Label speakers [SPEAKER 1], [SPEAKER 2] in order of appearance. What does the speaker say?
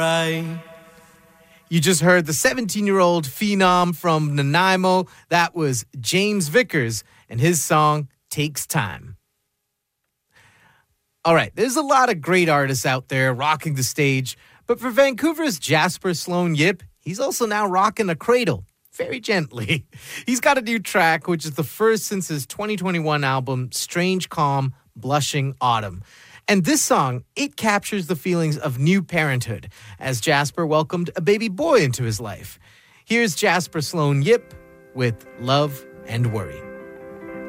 [SPEAKER 1] You just heard the 17-year-old phenom from Nanaimo. That was James Vickers, and his song, Takes Time. All right, there's a lot of great artists out there rocking the stage, but for Vancouver's Jasper Sloan Yip, he's also now rocking a cradle, very gently. He's got a new track, which is the first since his 2021 album, Strange Calm, Blushing Autumn. And this song, it captures the feelings of new parenthood as Jasper welcomed a baby boy into his life. Here's Jasper Sloan Yip with Love and Worry.